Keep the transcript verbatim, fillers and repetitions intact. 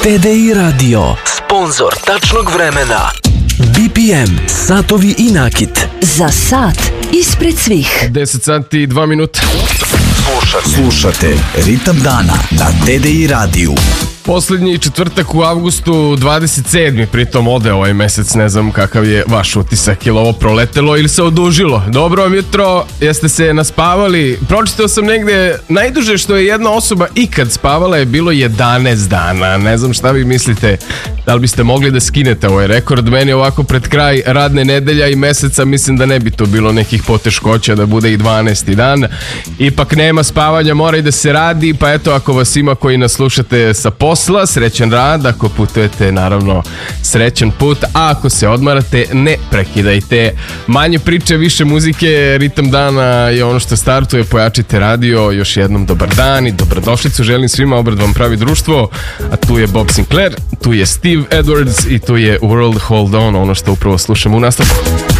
T D I Radio, sponzor tačnog vremena. B P M, satovi i nakit. Za sat ispred svih. deset sati i dva minuta. Slušate. Slušate Ritam dana na T D I radiju. Poslednji četvrtak u avgustu, dvadeset sedmi pritom ode ovaj mesec, ne znam kakav je vaš utisak, je li ovo proletelo ili se odužilo? Dobro vam jutro, jeste se naspavali? Pročitao sam negde, najduže što je jedna osoba ikad spavala je bilo jedanaest dana, ne znam šta vi mislite, da li biste mogli da skinete ovaj rekord? Meni ovako pred kraj radne nedelja i meseca mislim da ne bi to bilo nekih poteškoća da bude i dvanaesti dan, ipak nema spavanja, mora i da se radi, pa eto ako vas ima koji nas slušate sa posla, srećan rad, ako putujete naravno srećan put, a ako se odmarate ne prekidajte. Manje priče, više muzike, ritam dana je ono što startuje, pojačite radio, još jednom dobar dan i dobrodošlicu želim svima, obred vam pravi društvo, a tu je Bob Sinclair, tu je Steve Edwards i tu je World Hold On, ono što upravo slušamo u nastavku.